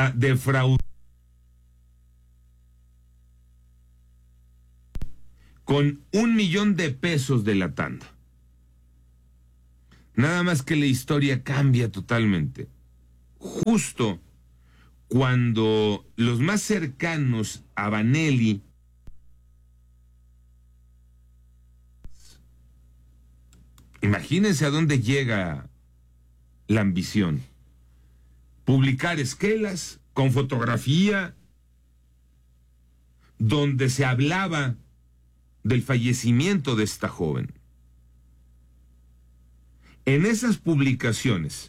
defraudó con 1 millón de pesos de la tanda. Nada más que la historia cambia totalmente. Justo cuando los más cercanos a Vanelli imagínense a dónde llega la ambición. Publicar esquelas con fotografía donde se hablaba del fallecimiento de esta joven. En esas publicaciones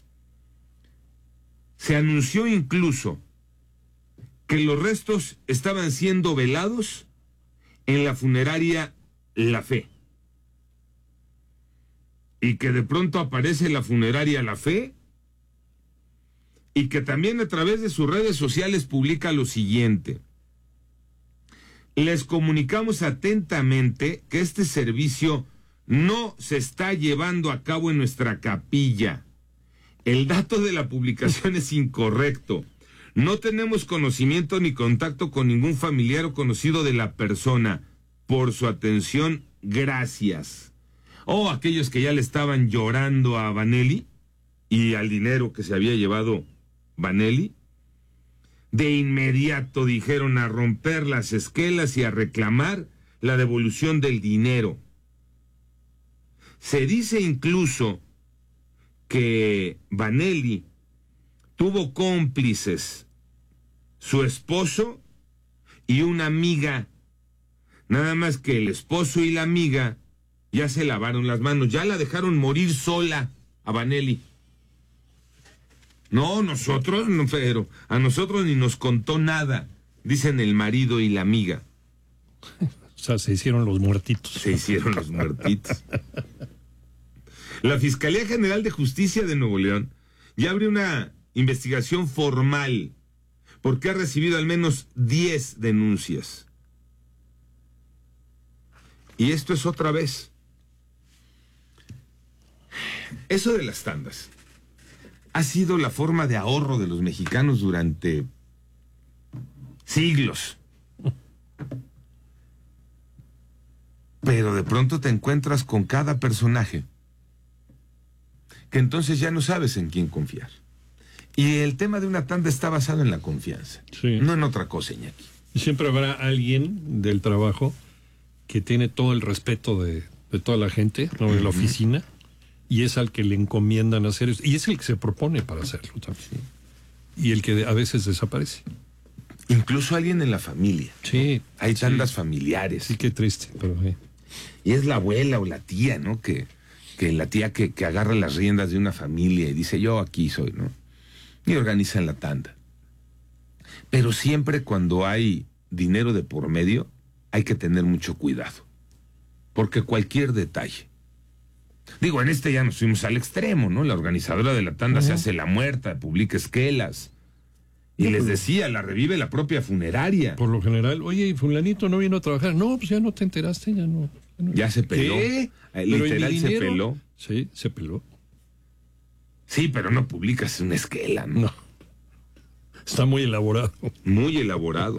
se anunció incluso que los restos estaban siendo velados en la funeraria La Fe. Y que de pronto aparece la funeraria La Fe y que también a través de sus redes sociales publica lo siguiente: les comunicamos atentamente que este servicio no se está llevando a cabo en nuestra capilla. El dato de la publicación es incorrecto. No tenemos conocimiento ni contacto con ningún familiar o conocido de la persona. Por su atención, gracias. Aquellos que ya le estaban llorando a Vanelli y al dinero que se había llevado Vanelli, de inmediato dijeron a romper las esquelas y a reclamar la devolución del dinero. Se dice incluso que Vanelli tuvo cómplices, su esposo y una amiga. Nada más que el esposo y la amiga ya se lavaron las manos, ya la dejaron morir sola a Vanelli. No, nosotros, no, pero a nosotros ni nos contó nada, dicen el marido y la amiga. O sea, se hicieron los muertitos. Se hicieron los muertitos. La Fiscalía General de Justicia de Nuevo León ya abrió una investigación formal porque ha recibido al menos 10 denuncias. Y esto es otra vez. Eso de las tandas ha sido la forma de ahorro de los mexicanos durante siglos. Pero de pronto te encuentras con cada personaje que entonces ya no sabes en quién confiar. Y el tema de una tanda está basado en la confianza, sí, no en otra cosa, Iñaki. Y siempre habrá alguien del trabajo que tiene todo el respeto de toda la gente, ¿no? De la oficina, y es al que le encomiendan hacer eso, y es el que se propone para hacerlo también. Sí. Y el que a veces desaparece. Incluso alguien en la familia. Sí. ¿No? Hay tandas familiares. Sí, qué triste, pero sí. Y es la abuela o la tía, ¿no? Que la tía que agarra las riendas de una familia y dice, yo aquí soy, ¿no? Y organizan la tanda. Pero siempre cuando hay dinero de por medio, hay que tener mucho cuidado. Porque cualquier detalle. Digo, en este ya nos fuimos al extremo, ¿no? La organizadora de la tanda se hace la muerta, publica esquelas. Y les decía, la revive la propia funeraria. Por lo general, oye, ¿y fulanito no vino a trabajar? No, pues ya no te enteraste, ya no. Ya se peló. ¿Qué? Literal se peló. Sí, se peló. Sí, pero no publicas una esquela, ¿no? No. Está muy elaborado. Muy elaborado.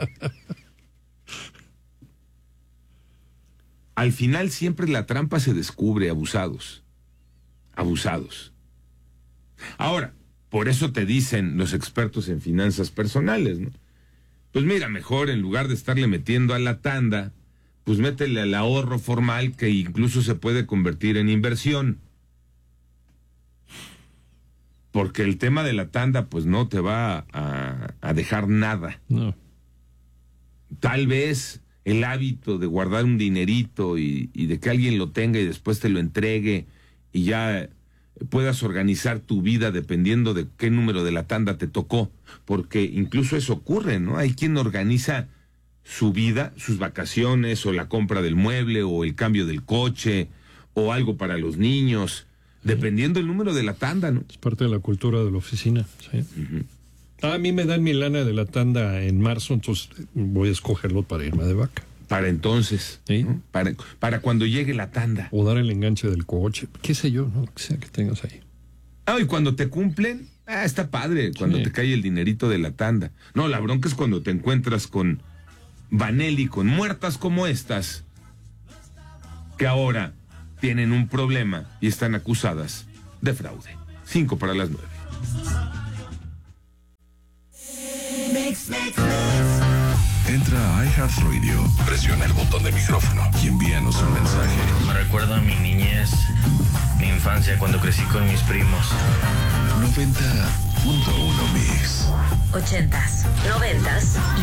Al final siempre la trampa se descubre, abusados. Abusados. Ahora, por eso te dicen los expertos en finanzas personales, ¿no? Pues mira, mejor en lugar de estarle metiendo a la tanda, pues métele al ahorro formal que incluso se puede convertir en inversión. Porque el tema de la tanda pues no te va a dejar nada. No. Tal vez el hábito de guardar un dinerito y de que alguien lo tenga y después te lo entregue y ya puedas organizar tu vida dependiendo de qué número de la tanda te tocó, porque incluso eso ocurre, ¿no? Hay quien organiza su vida, sus vacaciones, o la compra del mueble, o el cambio del coche, o algo para los niños, dependiendo del número de la tanda, ¿no? Es parte de la cultura de la oficina, sí. A mí me dan mi lana de la tanda en marzo, entonces voy a escogerlo para irme de vaca. Para entonces, ¿sí? ¿no? Para cuando llegue la tanda. O dar el enganche del coche, qué sé yo, ¿no? Que sea que tengas ahí. Y cuando te cumplen, Está padre cuando te cae el dinerito de la tanda. No, la bronca es cuando te encuentras con Vanelli, con muertas como estas, que ahora tienen un problema y están acusadas de fraude. 8:55. Entra a iHeartRadio, presiona el botón de micrófono y envíanos un mensaje. Me recuerda a mi niñez, mi infancia cuando crecí con mis primos. 90.1 Mix. 80s, 90s